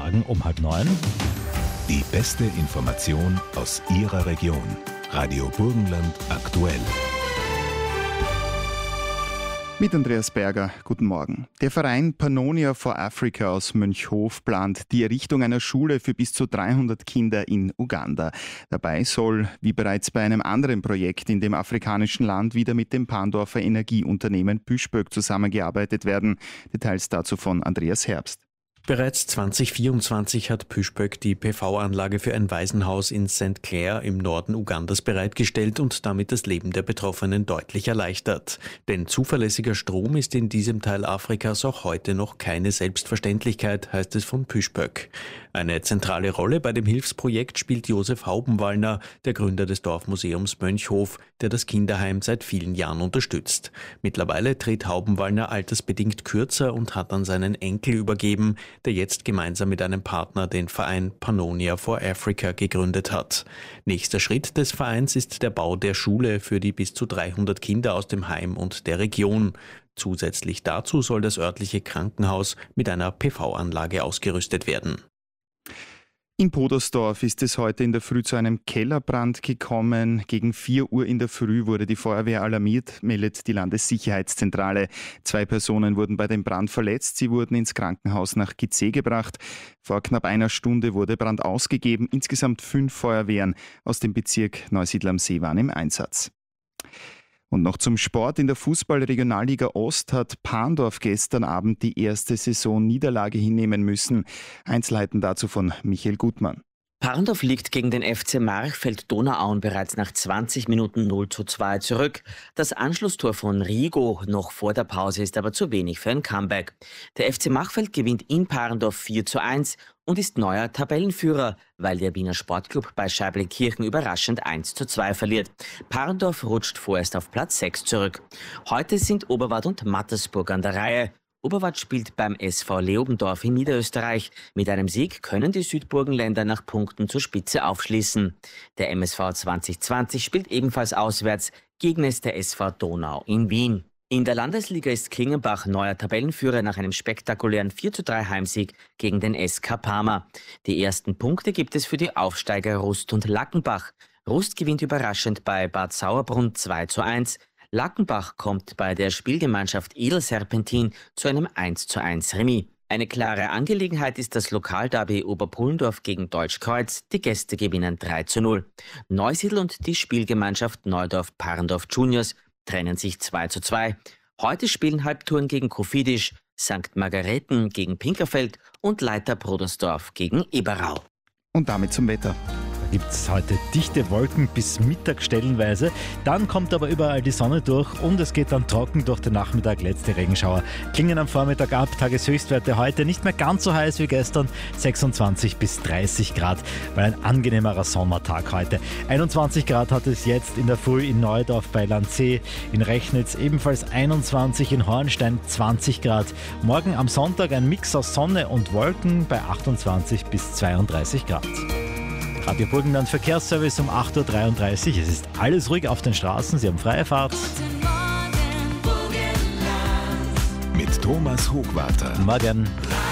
Morgen um 8:30. Die beste Information aus Ihrer Region. Radio Burgenland aktuell. Mit Andreas Berger, guten Morgen. Der Verein Pannonia for Africa aus Mönchhof plant die Errichtung einer Schule für bis zu 300 Kinder in Uganda. Dabei soll, wie bereits bei einem anderen Projekt in dem afrikanischen Land, wieder mit dem Pandorfer Energieunternehmen Püschböck zusammengearbeitet werden. Details dazu von Andreas Herbst. Bereits 2024 hat Püschböck die PV-Anlage für ein Waisenhaus in St. Clair im Norden Ugandas bereitgestellt und damit das Leben der Betroffenen deutlich erleichtert. Denn zuverlässiger Strom ist in diesem Teil Afrikas auch heute noch keine Selbstverständlichkeit, heißt es von Püschböck. Eine zentrale Rolle bei dem Hilfsprojekt spielt Josef Haubenwallner, der Gründer des Dorfmuseums Mönchhof, der das Kinderheim seit vielen Jahren unterstützt. Mittlerweile tritt Haubenwallner altersbedingt kürzer und hat an seinen Enkel übergeben, der jetzt gemeinsam mit einem Partner den Verein Pannonia for Africa gegründet hat. Nächster Schritt des Vereins ist der Bau der Schule für die bis zu 300 Kinder aus dem Heim und der Region. Zusätzlich dazu soll das örtliche Krankenhaus mit einer PV-Anlage ausgerüstet werden. In Podersdorf ist es heute in der Früh zu einem Kellerbrand gekommen. Gegen 4 Uhr in der Früh wurde die Feuerwehr alarmiert, meldet die Landessicherheitszentrale. 2 Personen wurden bei dem Brand verletzt. Sie wurden ins Krankenhaus nach Gizeh gebracht. Vor knapp einer Stunde wurde Brand ausgegeben. Insgesamt 5 Feuerwehren aus dem Bezirk Neusiedl am See waren im Einsatz. Und noch zum Sport. In der Fußball-Regionalliga Ost hat Pandorf gestern Abend die erste Saisonniederlage hinnehmen müssen. Einzelheiten dazu von Michael Gutmann. Parndorf liegt gegen den FC Marchfeld-Donauauen bereits nach 20 Minuten 0:2 zurück. Das Anschlusstor von Rigo noch vor der Pause ist aber zu wenig für ein Comeback. Der FC Marchfeld gewinnt in Parndorf 4:1 und ist neuer Tabellenführer, weil der Wiener Sportclub bei Scheiblenkirchen überraschend 1:2 verliert. Parndorf rutscht vorerst auf Platz 6 zurück. Heute sind Oberwart und Mattersburg an der Reihe. Oberwart spielt beim SV Leobendorf in Niederösterreich. Mit einem Sieg können die Südburgenländer nach Punkten zur Spitze aufschließen. Der MSV 2020 spielt ebenfalls auswärts. Gegner ist der SV Donau in Wien. In der Landesliga ist Klingenbach neuer Tabellenführer nach einem spektakulären 4:3 Heimsieg gegen den SK Parma. Die ersten Punkte gibt es für die Aufsteiger Rust und Lackenbach. Rust gewinnt überraschend bei Bad Sauerbrunn 2:1. Lackenbach kommt bei der Spielgemeinschaft Edelserpentin zu einem 1:1 Remis. Eine klare Angelegenheit ist das Lokalderby Oberpullendorf gegen Deutschkreuz. Die Gäste gewinnen 3:0. Neusiedl und die Spielgemeinschaft Neudorf-Parndorf Juniors trennen sich 2:2. Heute spielen Halbtouren gegen Kofidis, St. Margareten gegen Pinkerfeld und Leiter Brodersdorf gegen Eberau. Und damit zum Wetter. Gibt es heute dichte Wolken bis Mittag stellenweise. Dann kommt aber überall die Sonne durch und es geht dann trocken durch den Nachmittag. Letzte Regenschauer klingen am Vormittag ab. Tageshöchstwerte heute nicht mehr ganz so heiß wie gestern. 26 bis 30 Grad, weil ein angenehmerer Sommertag heute. 21 Grad hat es jetzt in der Früh in Neudorf bei Landsee, in Rechnitz ebenfalls 21, in Hornstein 20 Grad. Morgen am Sonntag ein Mix aus Sonne und Wolken bei 28 bis 32 Grad. Radio Burgenland Verkehrsservice um 8:33 Uhr. Es ist alles ruhig auf den Straßen. Sie haben freie Fahrt. Mit Thomas Hochwarter. Morgen.